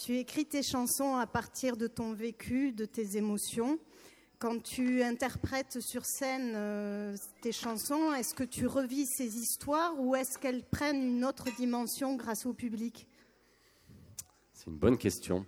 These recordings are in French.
Tu écris tes chansons à partir de ton vécu, de tes émotions. Quand tu interprètes sur scène tes chansons, est-ce que tu revis ces histoires ou est-ce qu'elles prennent une autre dimension grâce au public ? C'est une bonne question.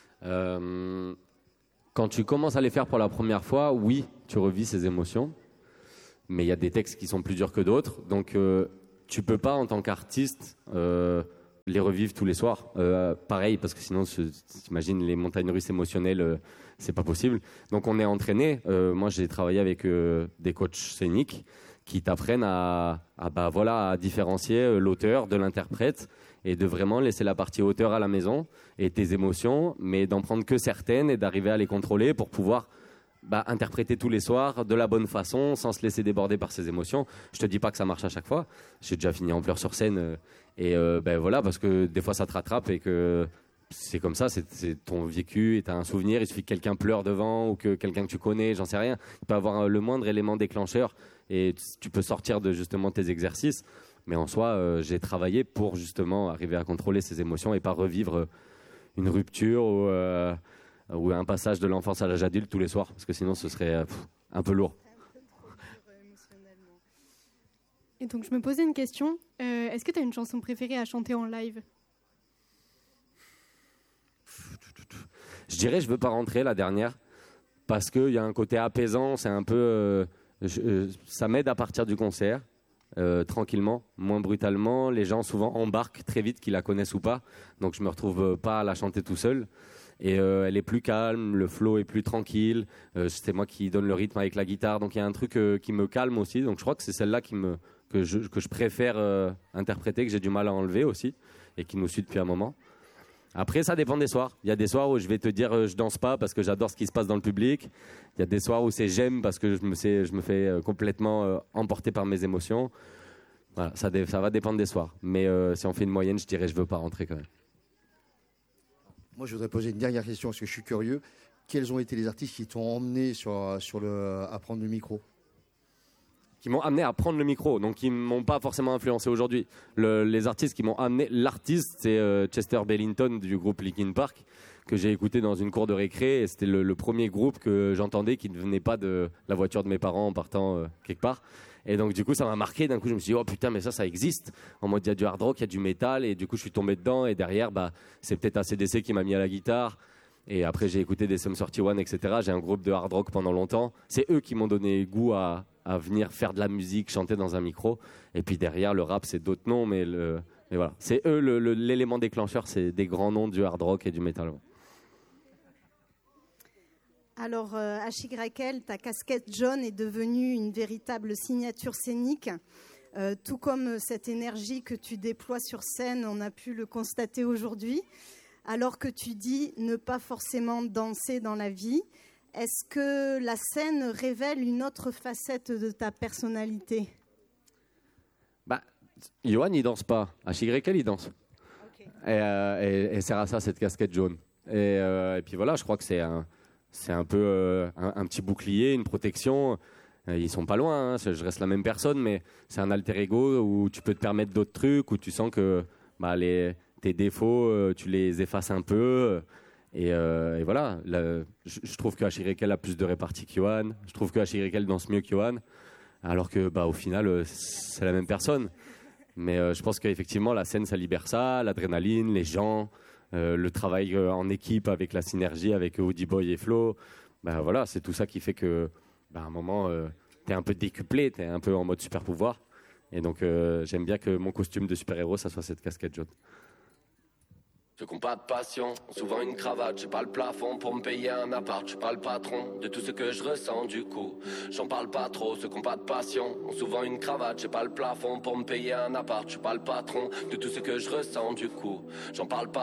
Quand tu commences à les faire pour la première fois, oui, tu revis ces émotions. Mais il y a des textes qui sont plus durs que d'autres. Donc, tu peux pas, en tant qu'artiste, les revivre tous les soirs. Pareil, parce que sinon, t'imagines, les montagnes russes émotionnelles, c'est pas possible. Donc, on est entraîné. Moi, j'ai travaillé avec des coachs scéniques qui t'apprennent à différencier l'auteur de l'interprète et de vraiment laisser la partie auteur à la maison et tes émotions, mais d'en prendre que certaines et d'arriver à les contrôler pour pouvoir interpréter tous les soirs de la bonne façon sans se laisser déborder par ses émotions. Je te dis pas que ça marche à chaque fois. J'ai déjà fini en pleurs sur scène parce que des fois ça te rattrape et que c'est comme ça, c'est ton vécu et t'as un souvenir. Il suffit que quelqu'un pleure devant ou que quelqu'un que tu connais, j'en sais rien. Il peut avoir le moindre élément déclencheur et tu peux sortir de justement tes exercices. Mais en soi, j'ai travaillé pour justement arriver à contrôler ces émotions et pas revivre une rupture ou un passage de l'enfance à l'âge adulte tous les soirs, parce que sinon ce serait un peu lourd. Et donc je me posais une question, est-ce que tu as une chanson préférée à chanter en live ? Je dirais Je veux pas rentrer, la dernière, parce qu'il y a un côté apaisant, c'est un peu... ça m'aide à partir du concert, tranquillement, moins brutalement. Les gens souvent embarquent très vite, qu'ils la connaissent ou pas, donc je me retrouve pas à la chanter tout seul. Et elle est plus calme, le flow est plus tranquille, c'est moi qui donne le rythme avec la guitare, donc il y a un truc qui me calme aussi, donc je crois que c'est celle-là que je préfère interpréter, que j'ai du mal à enlever aussi, et qui nous suit depuis un moment. Après, ça dépend des soirs. Il y a des soirs où je vais te dire je danse pas parce que j'adore ce qui se passe dans le public. Il y a des soirs où c'est j'aime parce que je me fais complètement emporter par mes émotions. Voilà, ça va dépendre des soirs. Mais si on fait une moyenne, je dirais je veux pas rentrer quand même. Moi, je voudrais poser une dernière question parce que je suis curieux. Quels ont été les artistes qui t'ont emmené à prendre le micro ? Qui m'ont amené à prendre le micro, donc qui ne m'ont pas forcément influencé aujourd'hui. Les artistes qui m'ont amené... L'artiste, c'est Chester Bennington du groupe Linkin Park, que j'ai écouté dans une cour de récré. Et c'était le premier groupe que j'entendais qui ne venait pas de la voiture de mes parents en partant quelque part. Et donc du coup ça m'a marqué, d'un coup je me suis dit oh putain mais ça existe, en mode il y a du hard rock, il y a du métal, et du coup je suis tombé dedans, et derrière c'est peut-être AC/DC qui m'a mis à la guitare, et après j'ai écouté des Sum 41, etc. J'ai un groupe de hard rock pendant longtemps, c'est eux qui m'ont donné goût à venir faire de la musique, chanter dans un micro, et puis derrière le rap c'est d'autres noms, mais voilà, c'est eux l'élément déclencheur, c'est des grands noms du hard rock et du métal. Alors, HYL, ta casquette jaune est devenue une véritable signature scénique. Tout comme cette énergie que tu déploies sur scène, on a pu le constater aujourd'hui. Alors que tu dis ne pas forcément danser dans la vie, est-ce que la scène révèle une autre facette de ta personnalité ? Yoann, il danse pas. HYL, il danse. Okay. Et sert à ça, cette casquette jaune. Et puis voilà, je crois que c'est un peu un petit bouclier, une protection. Ils sont pas loin, hein. Je reste la même personne, mais c'est un alter ego où tu peux te permettre d'autres trucs, où tu sens que tes défauts, tu les effaces un peu. Et voilà, je trouve que HYL a plus de répartie qu'Yoann. Je trouve que HYL danse mieux qu'Yoann, alors que au final, c'est la même personne. Mais je pense qu'effectivement, la scène, ça libère ça, l'adrénaline, les gens... le travail en équipe avec la synergie avec Woody Boy et Flo, voilà, c'est tout ça qui fait que à un moment t'es un peu décuplé, t'es un peu en mode super pouvoir, et donc j'aime bien que mon costume de super héros ça soit cette casquette jaune. Ceux qui n'ont pas de passion, souvent une cravate, j'ai pas le plafond pour me payer un appart, je suis pas le patron de tout ce que je ressens du coup, j'en parle pas trop. Ceux qui n'ont pas de passion, ont souvent une cravate, j'ai pas le plafond pour me payer un appart, je suis pas le patron de tout ce que je ressens du coup, j'en parle pas